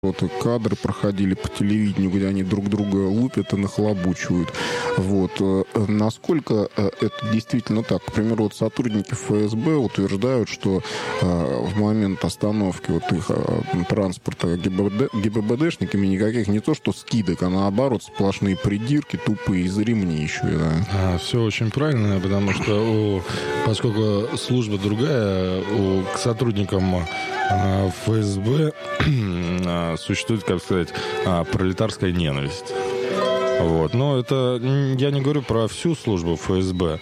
Вот и кадры проходили по телевидению, где они друг друга лупят и нахлобучивают. Вот. Насколько это действительно так? К примеру, вот сотрудники ФСБ утверждают, что в момент остановки вот их транспорта ГИБДДшниками никаких не то что скидок, а наоборот сплошные придирки, тупые из ремней еще. Да? Все очень правильно, потому что поскольку служба другая, к сотрудникам ФСБ существует, как сказать, пролетарская ненависть. Вот. Но это я не говорю про всю службу ФСБ.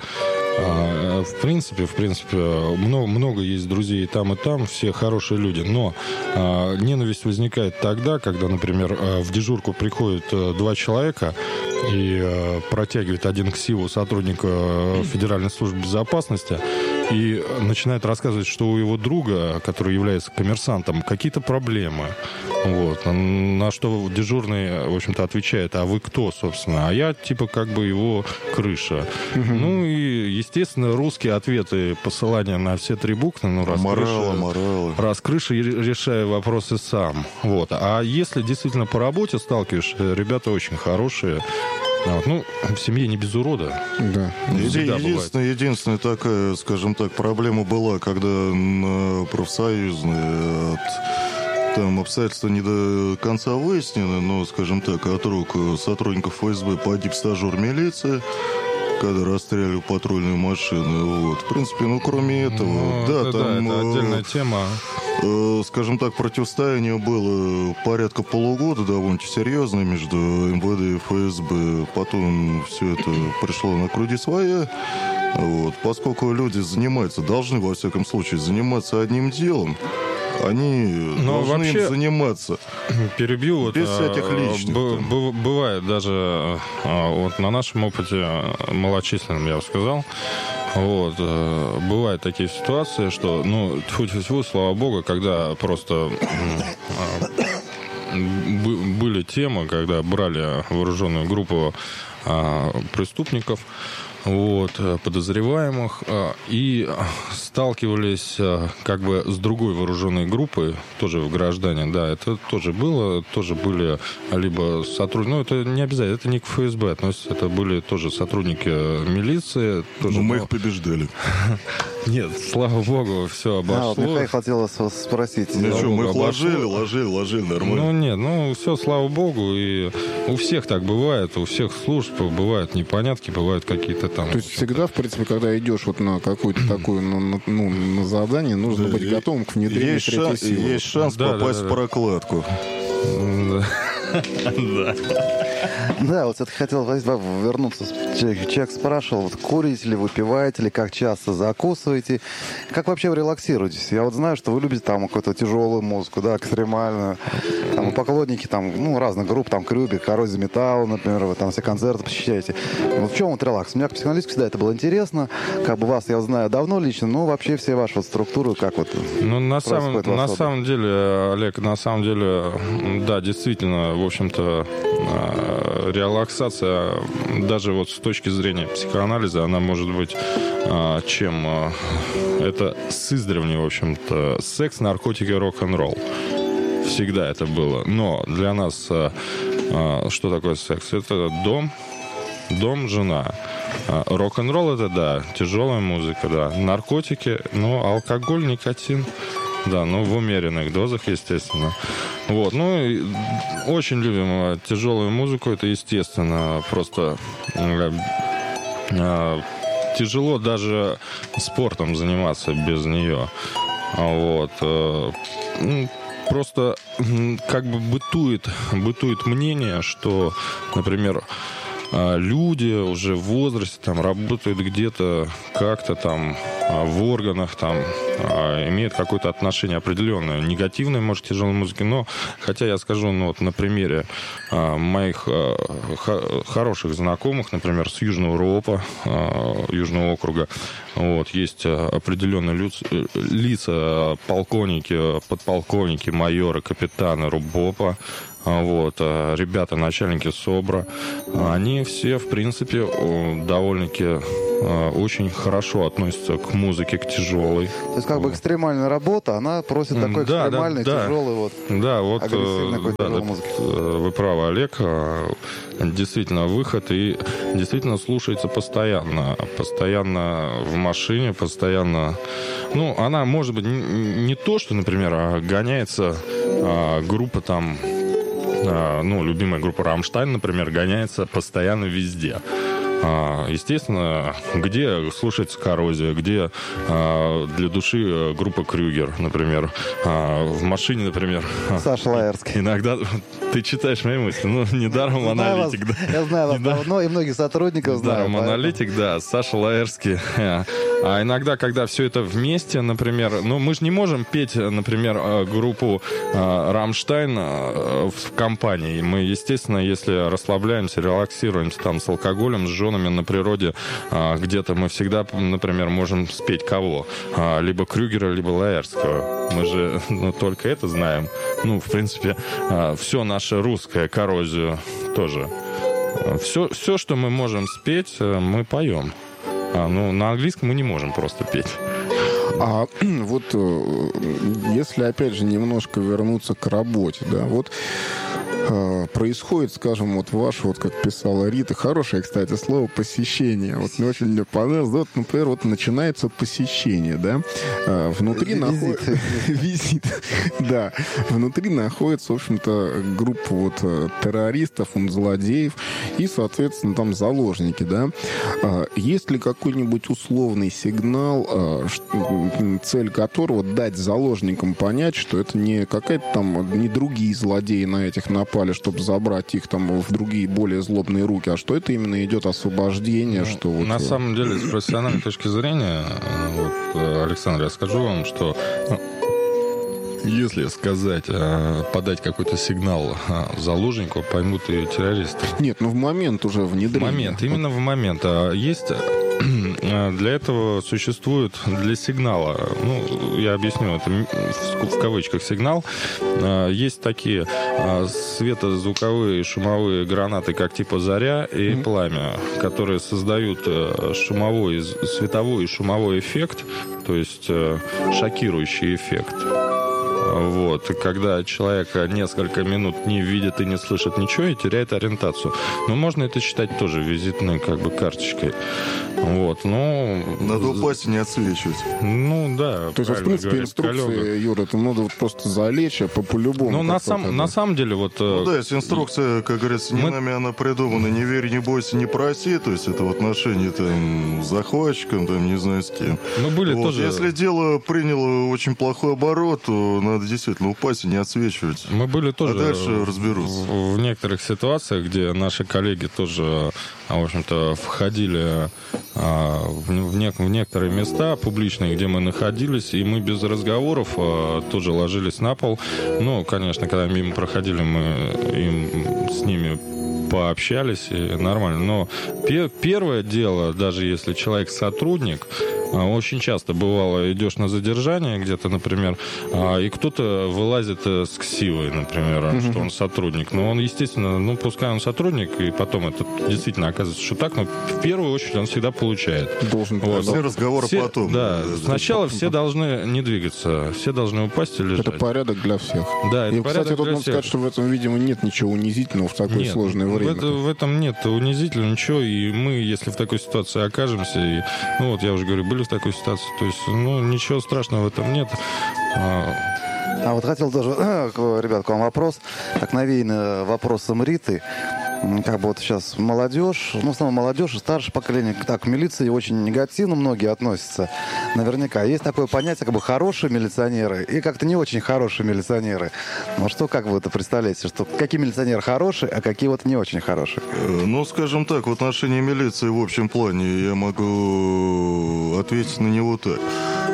В принципе, много есть друзей и там, все хорошие люди. Но ненависть возникает тогда, когда, например, в дежурку приходят два человека и протягивает один ксиву сотрудника Федеральной службы безопасности и начинает рассказывать, что у его друга, который является коммерсантом, какие-то проблемы. Вот. На что дежурный, в общем-то, отвечает: а вы кто, собственно? А я, типа, как бы его крыша. Ну и, естественно, русские ответы, посылания на все три буквы. Ну, раз крыша, решаю вопросы сам. Вот. А если действительно по работе сталкиваешься, ребята очень хорошие. Вот. Ну, в семье не без урода. Да. Единственная такая, скажем так, проблема была, когда на профсоюзные там обстоятельства не до конца выяснены, но, скажем так, от рук сотрудников ФСБ погиб стажер милиции, когда расстреляли патрульную машину. Вот. В принципе, кроме этого... это отдельная тема. Скажем так, противостояние было порядка полугода, довольно серьезное, между МВД и ФСБ. Потом все это пришло на круги своя. Вот. Поскольку люди должны, во всяком случае, заниматься одним делом, они должны им заниматься. Перебью. Без всяких личных. Бывает даже вот на нашем опыте малочисленном, я бы сказал, вот, бывают такие ситуации, что, тьфу-тьфу-тьфу, слава богу, когда просто были темы, когда брали вооруженную группу преступников, вот, подозреваемых, и сталкивались как бы с другой вооруженной группой, тоже в граждане, да, это тоже было, тоже были либо сотрудники, это не обязательно, это не к ФСБ относится, это были тоже сотрудники милиции. Тоже, мы их побеждали. Нет, слава богу, все обошлось. Михаил хотел вас спросить. Мы их ложили нормально. Все, слава богу, и у всех так бывает, у всех служб бывают непонятки, бывают какие-то там... То есть всегда, в принципе, когда идешь вот на какую-то такую, на задание, нужно быть готовым к внедрению третьей силы. Есть шанс попасть в прокладку. Да. Да, вот это хотел вернуться. Человек спрашивал, вот курите ли, выпиваете ли, как часто закусываете, как вообще вы релаксируетесь? Я вот знаю, что вы любите там какую-то тяжелую музыку, да, экстремальную. Там поклонники там, разных групп, там Крюбик, Коррозия металла, например, вы там все концерты посещаете. Вот в чем вот релакс? У меня, как психоаналитику, всегда это было интересно. Как бы вас я знаю давно лично, но вообще все ваши вот структуры, как вот на самом деле, Олег, да, действительно, в общем-то, релаксация, даже вот с точки зрения психоанализа, она может быть чем это с издревле, в общем-то, секс, наркотики, рок-н-ролл. Всегда это было. Но для нас что такое секс? Это дом, жена. Рок-н-ролл — это, да, тяжелая музыка, да. Наркотики, алкоголь, никотин. Да, в умеренных дозах, естественно. Вот, очень любим тяжелую музыку, это естественно. Просто тяжело даже спортом заниматься без нее. Вот. Просто как бы бытует мнение, что, например, люди уже в возрасте там работают где-то как-то там в органах, там имеют какое-то отношение определенное, негативное, может, к тяжелой музыке, но хотя я скажу, на примере моих хороших знакомых, например, с Южного РУОПа, Южного округа, вот, есть определенные лица, полковники, подполковники, майоры, капитаны РУБОПа, вот, ребята, начальники СОБРа, они все, в принципе, довольно-таки очень хорошо относятся к музыке, к тяжелой. То есть как бы экстремальная работа, она просит такой экстремальный, тяжелый, вот, агрессивной тяжелой музыки. Вы правы, Олег. Действительно, выход и действительно слушается постоянно. Постоянно в машине, постоянно... Ну, она, может быть, не то, что, например, гоняется группа там... Ну, любимая группа «Рамштайн», например, гоняется постоянно везде. Естественно, где слушается «Коррозия», где для души группа «Крюгер», например. В машине, например... Саша Лаэрский. Иногда ты читаешь мои мысли. Ну, недаром аналитик. Да. Я знаю вас давно, и многих сотрудников знаю. Недаром аналитик, да, Саша Лаэрский. А иногда, когда все это вместе, например... Ну, мы же не можем петь, например, группу «Рамштайн» в компании. Мы, естественно, если расслабляемся, релаксируемся там с алкоголем, с женами на природе, где-то мы всегда, например, можем спеть кого? Либо Крюгера, либо Лаэрского. Мы же только это знаем. Ну, в принципе, все наше русское, «Коррозию» тоже. Все, что мы можем спеть, мы поем. Ну, на английском мы не можем просто петь. А вот если, опять же, немножко вернуться к работе, да, вот происходит, скажем, вот ваше, вот как писала Рита, хорошее, кстати, слово «посещение». Вот мне понравилось. Вот, например, вот начинается посещение, да, внутри находится... Визит. Да. Внутри находится, в общем-то, группа вот террористов, злодеев и, соответственно, там заложники, да. Есть ли какой-нибудь условный сигнал, цель которого дать заложникам понять, что это не какая-то там, не другие злодеи на этих напали, чтобы забрать их там в другие более злобные руки, а что это именно идет освобождение, что вот... На самом деле, с профессиональной точки зрения, вот, Александр, я скажу вам, что если сказать, подать какой-то сигнал заложнику, поймут и террористы. Нет, ну в момент уже внедрения. Именно в момент. Есть... Для этого существует для сигнала, ну, я объясню, это в кавычках сигнал. Есть такие светозвуковые шумовые гранаты, как типа «Заря» и «Пламя», которые создают световой и шумовой эффект, то есть шокирующий эффект. Вот. И когда человек несколько минут не видит и не слышит ничего и теряет ориентацию. Но можно это считать тоже визитной как бы карточкой. Вот. Ну, надо упасть и не отсвечивать. Ну, да. То есть, в принципе, инструкция, Юра, это надо вот просто залечь, а по-любому. Ну, на самом деле, вот... Ну, да, если инструкция, как говорится, не нами она придумана, не верь, не бойся, не проси, то есть это в отношении там с захватчиком, там, не знаю, с кем. Мы были вот. тоже... Если дело приняло очень плохой оборот, то надо действительно упасть и не отсвечивать. Мы были тоже... А дальше разберутся. В некоторых ситуациях, где наши коллеги тоже, в общем-то, входили в некоторые места публичные, где мы находились, и мы без разговоров тоже ложились на пол. Ну, конечно, когда мимо проходили, мы с ними пообщались, и нормально. Но первое дело, даже если человек сотрудник, очень часто бывало, идешь на задержание где-то, например, и кто-то вылазит с ксивой, например, что он сотрудник. Но он, естественно, пускай он сотрудник, и потом это действительно оказывается, что так, но в первую очередь он всегда получает. Должен вот. Все разговоры потом. Да, сначала все должны не двигаться, все должны упасть и лежать. Это порядок для всех. Да, это и, порядок кстати, тут надо сказать, что в этом, видимо, нет ничего унизительного в такое сложное время. В этом нет унизительного ничего, и мы, если в такой ситуации окажемся, и, вот я уже говорю, были в такой ситуации, то есть, ничего страшного в этом нет. А вот хотел тоже, ребят, к вам вопрос, так навеянный вопросом Риты. Как бы вот сейчас молодежь, в основном молодежь и старшее поколение, так, к милиции очень негативно многие относятся. Наверняка есть такое понятие, как бы хорошие милиционеры и как-то не очень хорошие милиционеры. Ну что, как вы это представляете, что какие милиционеры хорошие, а какие вот не очень хорошие? Ну, скажем так, в отношении милиции в общем плане я могу ответить на него так.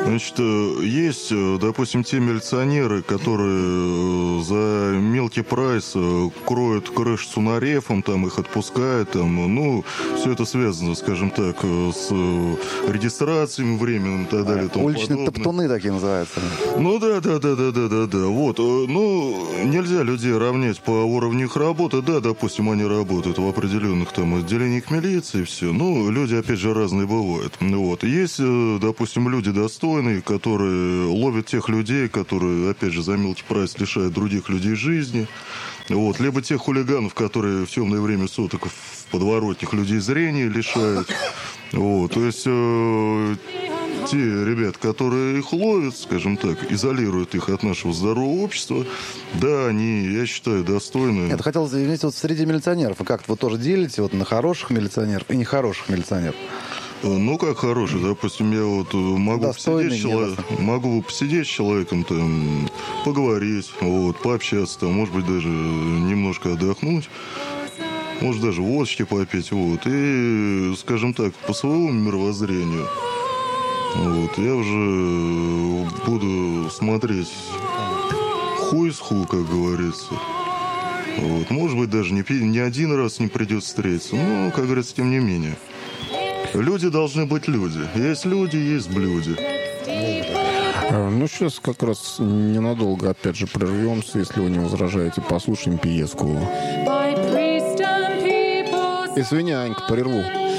Значит, есть, допустим, те милиционеры, которые за мелкий прайс кроют крышу с унарефом, там их отпускают, там, ну, все это связано, скажем так, с регистрациями временным и так далее. Уличные топтуны такие называются. Ну да. Вот, ну, нельзя людей равнять по уровню их работы. Да, допустим, они работают в определенных там отделениях милиции, все. Ну, люди, опять же, разные бывают. Вот. Есть, допустим, люди достойные, которые ловят тех людей, которые, опять же, за мелкий прайс лишают других людей жизни. Вот. Либо тех хулиганов, которые в темное время суток в подворотнях людей зрения лишают. Вот. То есть те ребят, которые их ловят, скажем так, изолируют их от нашего здорового общества, да, они, я считаю, достойны. Я хотел заметить, вот среди милиционеров, вы как-то вот тоже делите вот на хороших милиционеров и нехороших милиционеров? Ну, как хороший, допустим, я вот могу посидеть с человеком, там, поговорить, вот, пообщаться, там, может быть, даже немножко отдохнуть, может, даже водочки попить, вот, и, скажем так, по своему мировоззрению, вот, я уже буду смотреть хуй с ху, как говорится. Вот, может быть, даже не один раз не придется встретиться, но, как говорится, тем не менее. Люди должны быть люди. Есть люди, есть блюди. Ну, сейчас как раз ненадолго, опять же, прервемся, если вы не возражаете. Послушаем пьеску. Извини, Анька, прерву.